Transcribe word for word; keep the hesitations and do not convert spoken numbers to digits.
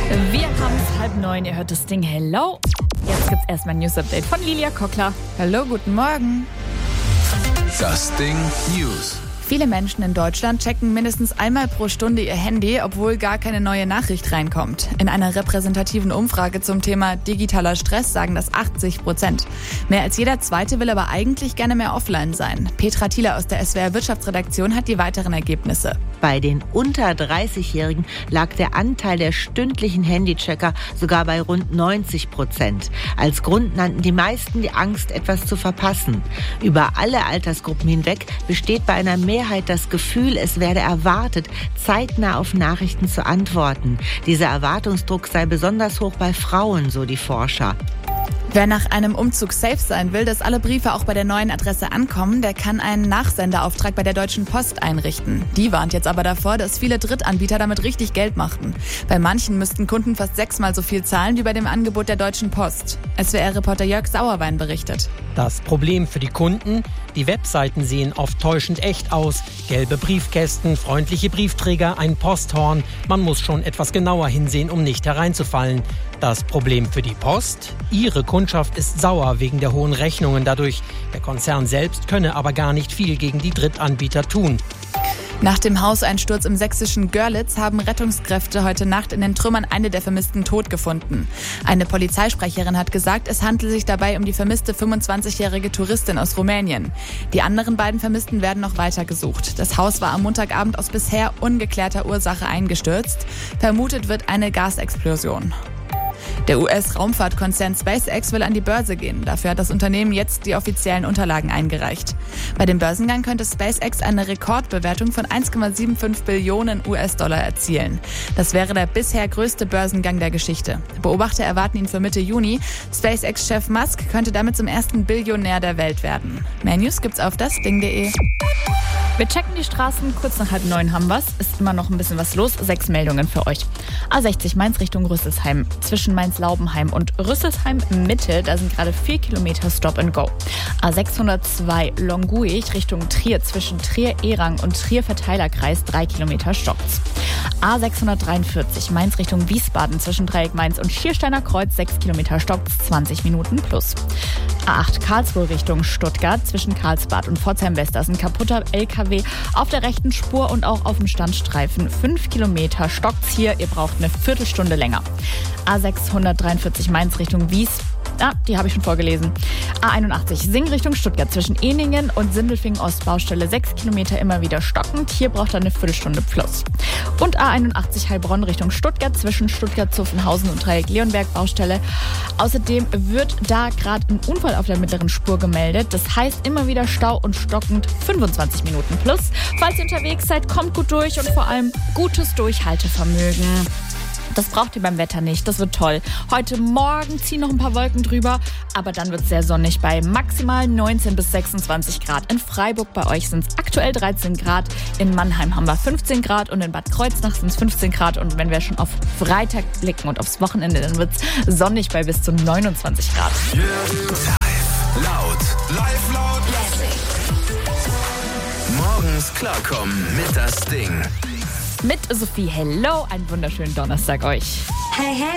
Wir haben es halb neun, ihr hört das Ding. Hello. Jetzt gibt's erstmal ein News-Update von Lilia Kockler. Hallo, guten Morgen. Das Ding News. Viele Menschen in Deutschland checken mindestens einmal pro Stunde ihr Handy, obwohl gar keine neue Nachricht reinkommt. In einer repräsentativen Umfrage zum Thema digitaler Stress sagen das achtzig Prozent. Mehr als jeder Zweite will aber eigentlich gerne mehr offline sein. Petra Thieler aus der S W R Wirtschaftsredaktion hat die weiteren Ergebnisse. Bei den unter dreißigjährigen lag der Anteil der stündlichen Handychecker sogar bei rund neunzig Prozent. Als Grund nannten die meisten die Angst, etwas zu verpassen. Über alle Altersgruppen hinweg besteht bei einer Mehrheit das Gefühl, es werde erwartet, zeitnah auf Nachrichten zu antworten. Dieser Erwartungsdruck sei besonders hoch bei Frauen, so die Forscher. Wer nach einem Umzug safe sein will, dass alle Briefe auch bei der neuen Adresse ankommen, der kann einen Nachsenderauftrag bei der Deutschen Post einrichten. Die warnt jetzt aber davor, dass viele Drittanbieter damit richtig Geld machten. Bei manchen müssten Kunden fast sechsmal so viel zahlen wie bei dem Angebot der Deutschen Post. S W R-Reporter Jörg Sauerwein berichtet. Das Problem für die Kunden? Die Webseiten sehen oft täuschend echt aus. Gelbe Briefkästen, freundliche Briefträger, ein Posthorn. Man muss schon etwas genauer hinsehen, um nicht hereinzufallen. Das Problem für die Post? Ihre Kundschaft ist sauer wegen der hohen Rechnungen dadurch. Der Konzern selbst könne aber gar nicht viel gegen die Drittanbieter tun. Nach dem Hauseinsturz im sächsischen Görlitz haben Rettungskräfte heute Nacht in den Trümmern eine der Vermissten tot gefunden. Eine Polizeisprecherin hat gesagt, es handelt sich dabei um die vermisste fünfundzwanzigjährige Touristin aus Rumänien. Die anderen beiden Vermissten werden noch weiter gesucht. Das Haus war am Montagabend aus bisher ungeklärter Ursache eingestürzt. Vermutet wird eine Gasexplosion. Der U S-Raumfahrtkonzern SpaceX will an die Börse gehen. Dafür hat das Unternehmen jetzt die offiziellen Unterlagen eingereicht. Bei dem Börsengang könnte SpaceX eine Rekordbewertung von eins Komma fünfundsiebzig Billionen U S-Dollar erzielen. Das wäre der bisher größte Börsengang der Geschichte. Beobachter erwarten ihn für Mitte Juni. SpaceX-Chef Musk könnte damit zum ersten Billionär der Welt werden. Mehr News gibt's auf das Ding punkt de. Wir checken die Straßen, kurz nach halb neun haben wir's. Ist immer noch ein bisschen was los. Sechs Meldungen für euch. A sechzig Mainz Richtung Rüsselsheim. Zwischen Mainz-Laubenheim und Rüsselsheim Mitte, da sind gerade vier Kilometer Stop and Go. A sechshundertzwei Longuich Richtung Trier. Zwischen Trier-Erang und Trier-Verteilerkreis drei Kilometer stoppt. A sechshundertdreiundvierzig Mainz Richtung Wiesbaden. Zwischen Dreieck Mainz und Schiersteiner Kreuz sechs Kilometer stoppt, zwanzig Minuten plus. A acht Karlsruhe Richtung Stuttgart. Zwischen Karlsbad und Pforzheim-West ist ein kaputter L K W auf der rechten Spur und auch auf dem Standstreifen. fünf Kilometer stockt's hier, ihr braucht eine Viertelstunde länger. A sechshundertdreiundvierzig Mainz Richtung Wies. Ah, die habe ich schon vorgelesen. A einundachtzig Sing Richtung Stuttgart. Zwischen Ehningen und Sindelfingen Ost Baustelle sechs Kilometer immer wieder stockend. Hier braucht er eine Viertelstunde plus. Und A einundachtzig Heilbronn Richtung Stuttgart. Zwischen Stuttgart-Zuffenhausen und Dreieck-Leonberg Baustelle. Außerdem wird da gerade ein Unfall auf der mittleren Spur gemeldet. Das heißt immer wieder Stau und stockend fünfundzwanzig Minuten plus. Falls ihr unterwegs seid, kommt gut durch und vor allem gutes Durchhaltevermögen. Das braucht ihr beim Wetter nicht, das wird toll. Heute Morgen ziehen noch ein paar Wolken drüber, aber dann wird es sehr sonnig bei maximal neunzehn bis sechsundzwanzig Grad. In Freiburg bei euch sind es aktuell dreizehn Grad, in Mannheim haben wir fünfzehn Grad und in Bad Kreuznach sind es fünfzehn Grad. Und wenn wir schon auf Freitag blicken und aufs Wochenende, dann wird es sonnig bei bis zu neunundzwanzig Grad. Live laut, live laut, morgens klarkommen mit das Ding. Mit Sophie, hello, einen wunderschönen Donnerstag euch. Hey, hey.